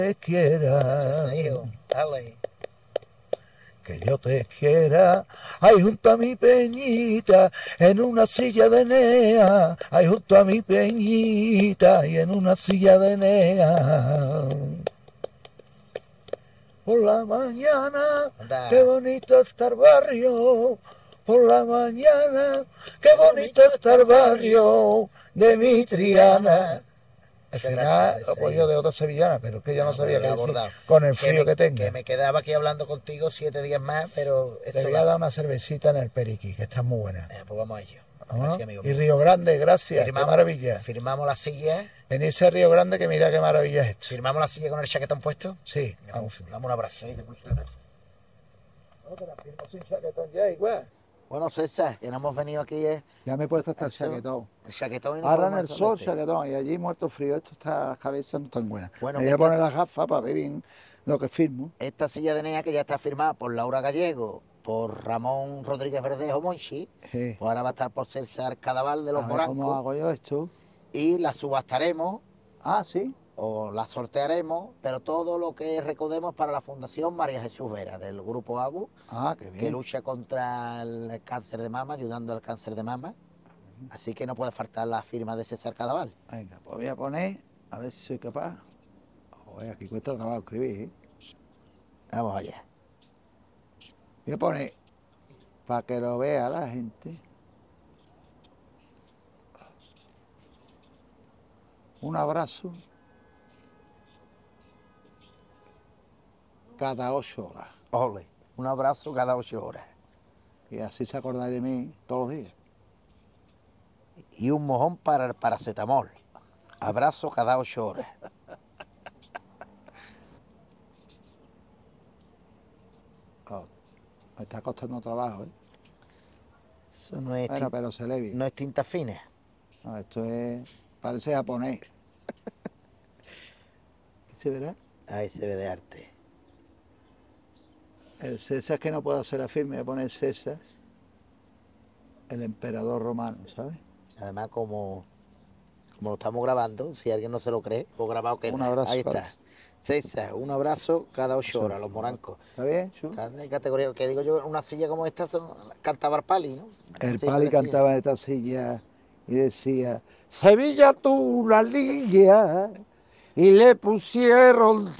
te quiera. Sí, hijo. Dale. Que yo te quiera, ahí junto a mi peñita, en una silla de enea, ahí junto a mi peñita, y en una silla de enea. Por la mañana, Anda. qué bonito está el barrio, por la mañana, qué bonito está el barrio de mi Triana. Al Muchas final gracias, lo he podido de otra sevillana, pero es que yo no sabía pero qué lo he decir abordado. con el frío que tenga. Que me quedaba aquí hablando contigo 7 días más, pero Te eso voy a dar una cervecita en el Periqui, que está muy buena. pues vamos a ello. ¿Vámonos? Así, amigo Y mío. Río Grande, gracias, qué maravilla. Firmamos la silla. Venirse a Río Grande, que mira qué maravilla es esto. ¿Firmamos la silla con el chaquetón puesto? Sí, Venga, vamos. pues, dame un abrazo. No te la firmo sin chaquetón ya, igual. Bueno, César, que no hemos venido aquí Ya me he puesto hasta el sol. chaquetón. El chaquetón y no Ahora en podemos el sol, hacer este. chaquetón, y allí muerto frío. Esto está, las cabezas no están buenas. Bueno, me voy a poner las gafas para ver bien lo que firmo. Esta silla de NEA que ya está firmada por Laura Gallego, por Ramón Rodríguez Verdejo Monchi, Sí. pues ahora va a estar por César Cadaval de los A ver ¿cómo Morancos hago yo esto? y la subastaremos Ah, sí. o la sortearemos, pero todo lo que recaudemos para la Fundación María Jesús Vera del Grupo ABU, Ah, qué que bien. lucha contra el cáncer de mama, ayudando al cáncer de mama. Así que no puede faltar la firma de César Cadaval. Venga, pues voy a poner, a ver si soy capaz. Joder, aquí cuesta trabajo escribir, ¿eh? Vamos allá. Voy a poner, para que lo vea la gente, un abrazo cada 8 horas. Ole, un abrazo cada 8 horas. Y así se acordáis de mí todos los días. Y un mojón para el paracetamol. Abrazo cada 8 horas. Oh, me está costando trabajo, ¿eh? Eso no es, Bueno, pero se lee bien. no es tinta fina. No, esto es, parece japonés. ¿Se verá? Ahí se ve de arte. El César que no puedo hacer la firma, voy a poner César, el emperador romano, ¿sabes? Además, como lo estamos grabando, si alguien no se lo cree, pues grabado que Un abrazo ahí para está. César, un abrazo cada 8 horas, los morancos. ¿Está bien, Chu? Están de categoría, que digo yo, una silla como esta cantaba el Pali, ¿no? El Sí, Pali parecía. cantaba en esta silla y decía, Sevilla tú la liga, y le pusieron